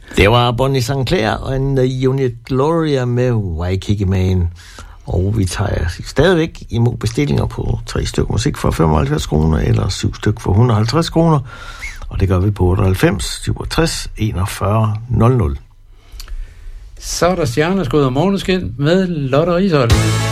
Det var Bonnie St. Clair og en Unit Gloria med Waikiki Man. Og vi tager stadigvæk imod bestillinger på 3 stykker musik for 75 kroner eller 7 stykker for 150 kroner. Og det gør vi på 98 67 41 00. Så er der stjerneskud og morgenskin med Lotte Risholm.